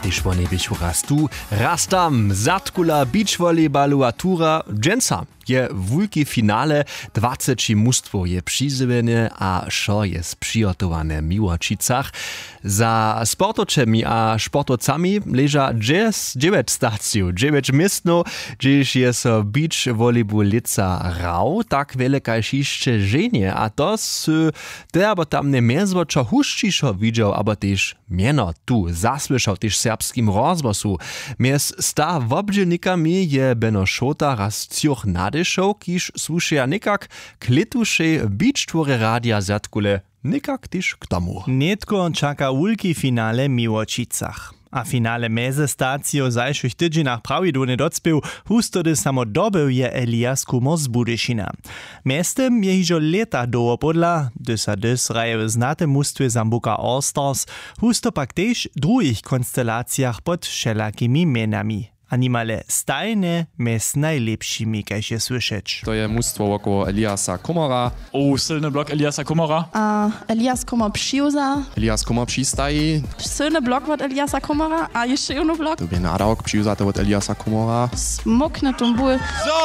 tyž wone bychu raz tu, raz tam, zatkula beachvolleyballu a tura dżęca. Je wulki finale 20 mustwo je przyzywane a šo je sprzygotowane w Miłočicach. Za sportoczemi a sportowcami leża 9 stacji, 9 miestno, gdzieś jest beach volleybalica rał, tak wielka jeszcze żenie, a to bo tam nie mięso co huszcziszo widział, aber też mieno tu zasłyszał też serbskim rozgłosu. Mies sta wobdzielnikami je Beno Šota raz cioch nadyszał, kiż słušaja nikak klitusze beach-twory radia zatkule nikak też k tomu. Netko czeka ulki finale w Miłočicach. A finale meze stacjo zajszych tydzienach pravidłnie docpił, hustody samodobył je Elias Kumor z Budyšina. Miestem je hižo leta doopodla, dys raje znate mustwie Sambuca All Stars, husto pak też drugich konstelacjach pod wszelakimi menami. Animale stajne mes najlepszymi, kaj się słyszeć. To je mustwo około Eliasa Kumora. Silny blok Eliasa Kumora. Elias Kumor przyuza. Elias Kumor przystaje. Silny blok od Eliasa Kumora, a jeszcze jeden blok. To by nadałk przyuzate od Eliasa Kumora. Smokne tumbul.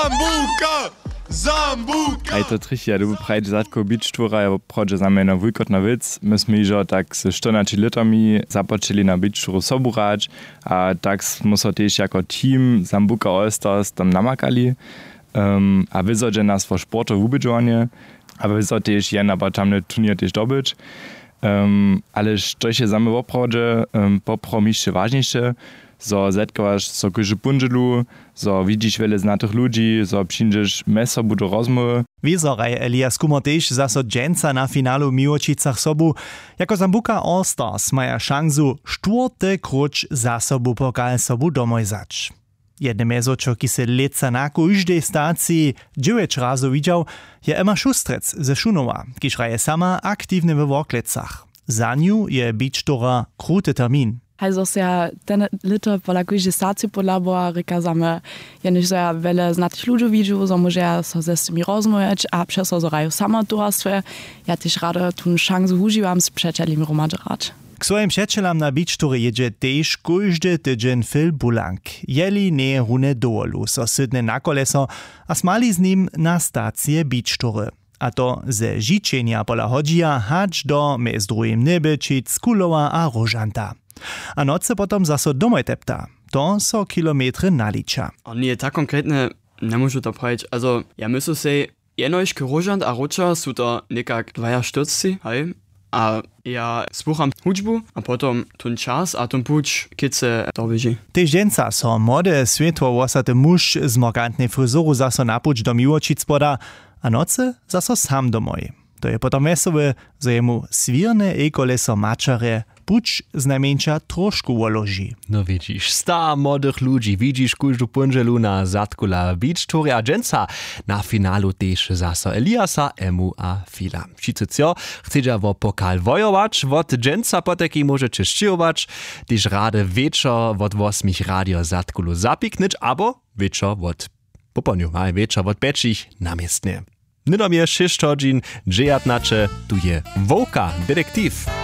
Zambuka! Aj to trichia, du prajď zatko beach-tvora, ja prođe za mene vujkot na vic. My sme ižo tak s 14 litami započeli na beach-tvoru soburać, a tak smo so tež jako team Sambuca All Stars tam namakali. A wyzo, že nas vo sporto vubidžovanje, a wyzo tež jen aber tamne turnier tež dobyć. Ale što je same voprođe, popromišće važnišće, so zetkowasz so kuży punżelu, so widzisz wiele znatych ludzi, so przyjdziesz meso budu rozmowy. Wiesoraj Elias Kumor też zaso dżęca na finalu w Miłočicach sobu. Jako Sambuca All Stars maja szansu 4. kruć za sobu pokal sobu domojzać. Jedne meso, čo ki se leca na każdej stacji 9 razu widział, je Emma Szustrec ze Szunowa, kiż raje sama aktywny we Worklecach. Za nią je beach-tora kruty termin. Also ja ten liter pola kujże stacji podlabo rekazamy jeniż ja wiele znatych ludzi widział, so może ja so ze tymi rozmawiać, a przez so raju sama turastwie, ja też rada tun szansę używam z przyjacielami romadżerać. K swoim przyjacielam na beach-tory jedzie też każdy tydzień Phil Bulank. Jeli nie rune doolu, so sydne na koleso, a smali z nim na stację beach-tory. A to ze życzenia pola hodzija hacz do mez drugim Nebečic, Kulowa a Rožanta. A noce potom zaso domoj tepta. To so kilometry nalicza. O nie, tak konkretne nie możu to powiedzieć. Also, ja myślę se, jenoś Rožant a Roča są to nekak 2 stürci, hej? A ja słucham hudźbu, a potom ten czas, a ten puć kice dobyži. Tež dżęca so młode, světło wosate muž z markantnej fryzuru zaso napuć do Miłočic poda, a noce zaso sam domoj. To je potom wesoły, że jemu swirne e-koleso maczare puć znajmniejsza troszkę ułoży. No widzisz, sta młodych ludzi, widzisz każdą punżelu na zatkula beach-tory a dżęca na finalu też zaso Eliasa, Emu a Fila. Wszyscy co, chcecie wo pokal wojować, wot dżęca poteki możecie szczyjować, też rade wieczor wot 8 radio zatkulu zapiknąć, abo wieczor wot poponiu, a wieczor wot beczich namiestnie. Nidomie 6 godzin, 19, tu je Wołka, detektyw.